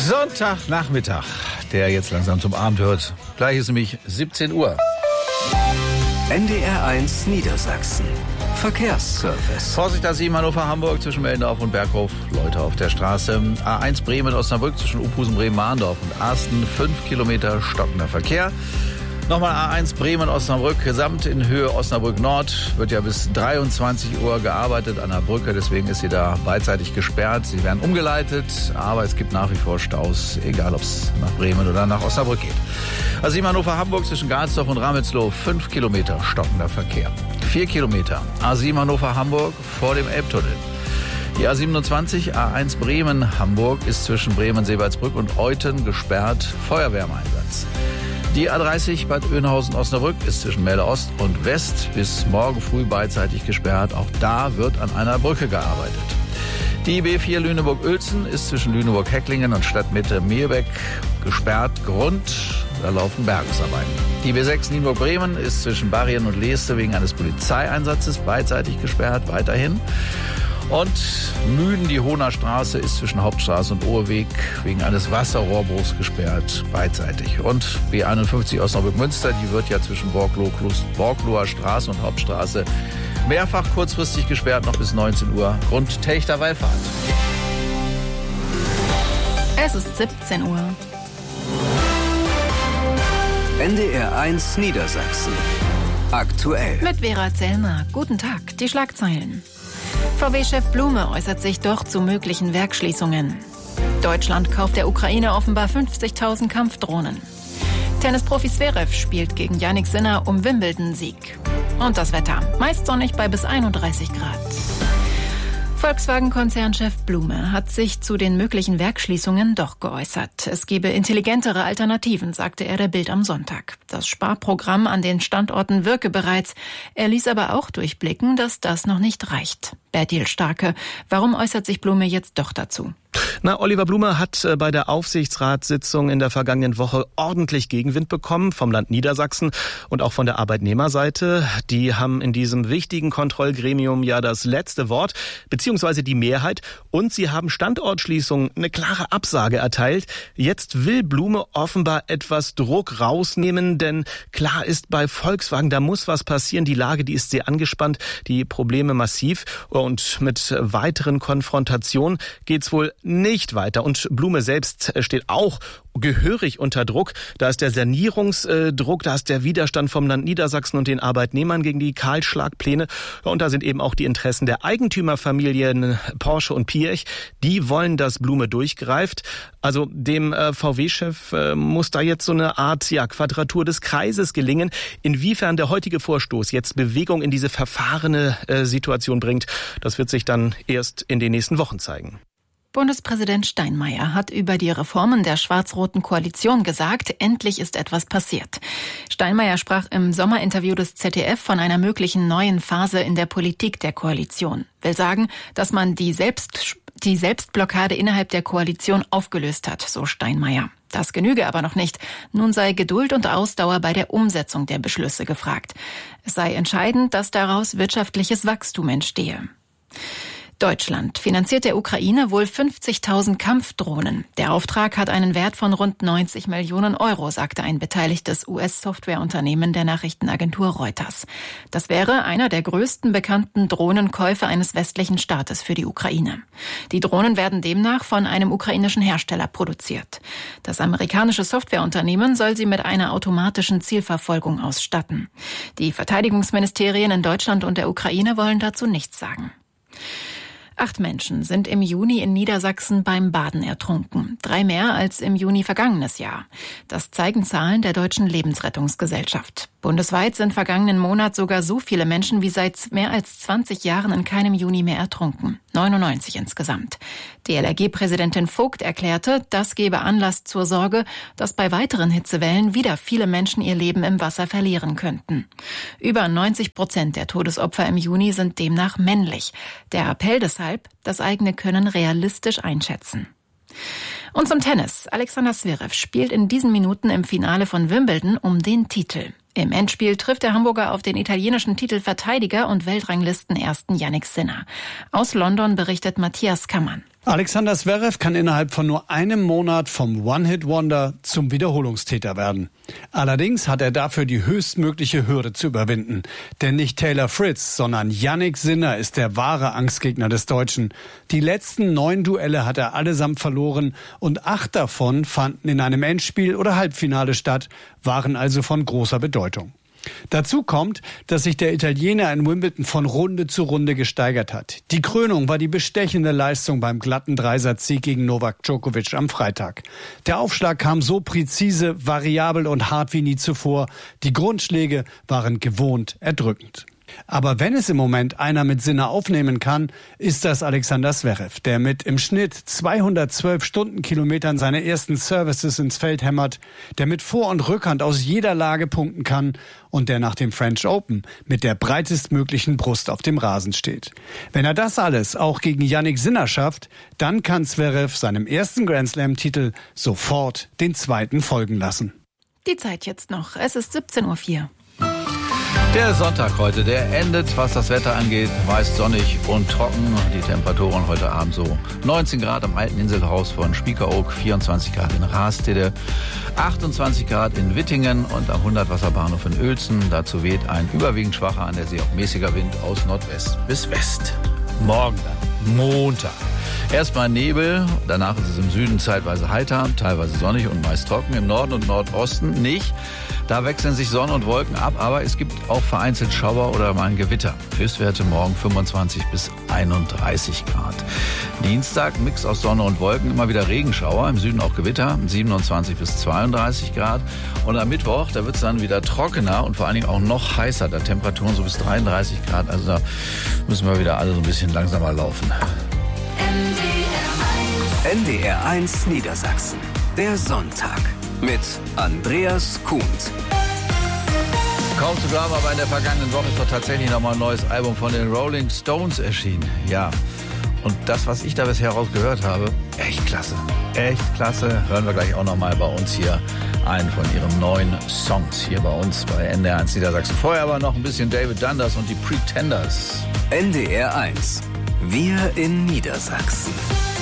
Sonntagnachmittag, der jetzt langsam zum Abend hört. Gleich ist nämlich 17 Uhr. NDR1 Niedersachsen. Verkehrsservice. Vorsicht, A7 Hannover-Hamburg zwischen Meldendorf und Berghof. Leute auf der Straße. A1 Bremen-Osnabrück zwischen Uphusen, Bremen-Mahndorf und Arsten. 5 Kilometer stockender Verkehr. Nochmal A1 Bremen-Osnabrück, gesamt in Höhe Osnabrück Nord. Wird ja bis 23 Uhr gearbeitet an der Brücke, deswegen ist sie da beidseitig gesperrt. Sie werden umgeleitet, aber es gibt nach wie vor Staus, egal ob es nach Bremen oder nach Osnabrück geht. A7 Hannover-Hamburg zwischen Garsdorf und Ramelsloh, 5 Kilometer stockender Verkehr. 4 Kilometer A7 Hannover-Hamburg vor dem Elbtunnel. Die A27 A1 Bremen-Hamburg ist zwischen Bremen-Seebaldsbrück und Euthen gesperrt, Feuerwehr im Einsatz. Die A30 Bad Oeynhausen-Osnabrück ist zwischen Melle Ost und West bis morgen früh beidseitig gesperrt. Auch da wird an einer Brücke gearbeitet. Die B4 Lüneburg-Uelzen ist zwischen Lüneburg-Hecklingen und Stadtmitte Meerbeck gesperrt. Grund, da laufen Bergungsarbeiten. Die B6 Nienburg-Bremen ist zwischen Barrien und Leeste wegen eines Polizeieinsatzes beidseitig gesperrt, weiterhin. Und Müden, die Hohner Straße, ist zwischen Hauptstraße und Ohrweg wegen eines Wasserrohrbruchs gesperrt, beidseitig. Und B51 Osnabrück-Münster, die wird ja zwischen Borgloher Straße und Hauptstraße mehrfach kurzfristig gesperrt, noch bis 19 Uhr. Grund Telchter Wallfahrt. Es ist 17 Uhr. NDR1 Niedersachsen. Aktuell. Mit Vera Zellmer. Guten Tag. Die Schlagzeilen. VW-Chef Blume äußert sich doch zu möglichen Werksschließungen. Deutschland kauft der Ukraine offenbar 50.000 Kampfdrohnen. Tennisprofi Zverev spielt gegen Jannik Sinner um Wimbledon-Sieg. Und das Wetter. Meist sonnig bei bis 31 Grad. Volkswagen-Konzernchef Blume hat sich zu den möglichen Werksschließungen doch geäußert. Es gebe intelligentere Alternativen, sagte er der Bild am Sonntag. Das Sparprogramm an den Standorten wirke bereits. Er ließ aber auch durchblicken, dass das noch nicht reicht. Bertil Starke, warum äußert sich Blume jetzt doch dazu? Oliver Blume hat bei der Aufsichtsratssitzung in der vergangenen Woche ordentlich Gegenwind bekommen vom Land Niedersachsen und auch von der Arbeitnehmerseite. Die haben in diesem wichtigen Kontrollgremium ja das letzte Wort, beziehungsweise die Mehrheit. Und sie haben Standortschließungen eine klare Absage erteilt. Jetzt will Blume offenbar etwas Druck rausnehmen, denn klar ist bei Volkswagen, da muss was passieren. Die Lage, die ist sehr angespannt, die Probleme massiv. Und mit weiteren Konfrontationen geht's wohl nicht weiter. Und Blume selbst steht auch gehörig unter Druck. Da ist der Sanierungsdruck, da ist der Widerstand vom Land Niedersachsen und den Arbeitnehmern gegen die Kahlschlagpläne. Und da sind eben auch die Interessen der Eigentümerfamilien Porsche und Piech. Die wollen, dass Blume durchgreift. Also dem VW-Chef muss da jetzt so eine Art Quadratur des Kreises gelingen. Inwiefern der heutige Vorstoß jetzt Bewegung in diese verfahrene Situation bringt, das wird sich dann erst in den nächsten Wochen zeigen. Bundespräsident Steinmeier hat über die Reformen der schwarz-roten Koalition gesagt, endlich ist etwas passiert. Steinmeier sprach im Sommerinterview des ZDF von einer möglichen neuen Phase in der Politik der Koalition. Will sagen, dass man die Selbstblockade innerhalb der Koalition aufgelöst hat, so Steinmeier. Das genüge aber noch nicht. Nun sei Geduld und Ausdauer bei der Umsetzung der Beschlüsse gefragt. Es sei entscheidend, dass daraus wirtschaftliches Wachstum entstehe. Deutschland finanziert der Ukraine wohl 50.000 Kampfdrohnen. Der Auftrag hat einen Wert von rund 90 Millionen Euro, sagte ein beteiligtes US-Softwareunternehmen der Nachrichtenagentur Reuters. Das wäre einer der größten bekannten Drohnenkäufe eines westlichen Staates für die Ukraine. Die Drohnen werden demnach von einem ukrainischen Hersteller produziert. Das amerikanische Softwareunternehmen soll sie mit einer automatischen Zielverfolgung ausstatten. Die Verteidigungsministerien in Deutschland und der Ukraine wollen dazu nichts sagen. 8 Menschen sind im Juni in Niedersachsen beim Baden ertrunken. 3 mehr als im Juni vergangenes Jahr. Das zeigen Zahlen der Deutschen Lebensrettungsgesellschaft. Bundesweit sind vergangenen Monat sogar so viele Menschen wie seit mehr als 20 Jahren in keinem Juni mehr ertrunken. 99 insgesamt. DLRG-Präsidentin Vogt erklärte, das gebe Anlass zur Sorge, dass bei weiteren Hitzewellen wieder viele Menschen ihr Leben im Wasser verlieren könnten. Über 90% der Todesopfer im Juni sind demnach männlich. Der Appell deshalb, das eigene Können realistisch einschätzen. Und zum Tennis. Alexander Zverev spielt in diesen Minuten im Finale von Wimbledon um den Titel. Im Endspiel trifft der Hamburger auf den italienischen Titelverteidiger und Weltranglistenersten Jannik Sinner. Aus London berichtet Matthias Kammann. Alexander Zverev kann innerhalb von nur einem Monat vom One-Hit-Wonder zum Wiederholungstäter werden. Allerdings hat er dafür die höchstmögliche Hürde zu überwinden. Denn nicht Taylor Fritz, sondern Jannik Sinner ist der wahre Angstgegner des Deutschen. Die letzten 9 Duelle hat er allesamt verloren und 8 davon fanden in einem Endspiel oder Halbfinale statt, waren also von großer Bedeutung. Dazu kommt, dass sich der Italiener in Wimbledon von Runde zu Runde gesteigert hat. Die Krönung war die bestechende Leistung beim glatten Dreisatzsieg gegen Novak Djokovic am Freitag. Der Aufschlag kam so präzise, variabel und hart wie nie zuvor. Die Grundschläge waren gewohnt erdrückend. Aber wenn es im Moment einer mit Sinner aufnehmen kann, ist das Alexander Zverev, der mit im Schnitt 212 Stundenkilometern seine ersten Services ins Feld hämmert, der mit Vor- und Rückhand aus jeder Lage punkten kann und der nach dem French Open mit der breitestmöglichen Brust auf dem Rasen steht. Wenn er das alles auch gegen Jannik Sinner schafft, dann kann Zverev seinem ersten Grand-Slam-Titel sofort den zweiten folgen lassen. Die Zeit jetzt noch. Es ist 17:04 Uhr. Der Sonntag heute, der endet, was das Wetter angeht, meist sonnig und trocken. Die Temperaturen heute Abend so 19 Grad am alten Inselhaus von Spiekeroog, 24 Grad in Rastede, 28 Grad in Wittingen und am 100-Wasserbahnhof in Uelzen. Dazu weht ein überwiegend schwacher, an der See auch mäßiger Wind aus Nordwest bis West. Morgen dann, Montag. Erstmal Nebel, danach ist es im Süden zeitweise heiter, teilweise sonnig und meist trocken. Im Norden und Nordosten nicht. Da wechseln sich Sonne und Wolken ab, aber es gibt auch vereinzelt Schauer oder mal ein Gewitter. Höchstwerte morgen 25 bis 31 Grad. Dienstag Mix aus Sonne und Wolken, immer wieder Regenschauer, im Süden auch Gewitter, 27 bis 32 Grad. Und am Mittwoch, da wird es dann wieder trockener und vor allen Dingen auch noch heißer. Da Temperaturen so bis 33 Grad, also da müssen wir wieder alle so ein bisschen langsamer laufen. NDR 1 Niedersachsen. Der Sonntag mit Andreas Kuhnt. Kaum zu glauben, aber in der vergangenen Woche ist doch tatsächlich nochmal ein neues Album von den Rolling Stones erschienen. Ja, und das, was ich da bisher rausgehört habe, echt klasse. Echt klasse. Hören wir gleich auch nochmal bei uns hier einen von ihren neuen Songs hier bei uns bei NDR 1 Niedersachsen. Vorher aber noch ein bisschen David Dundas und die Pretenders. NDR 1. Wir in Niedersachsen.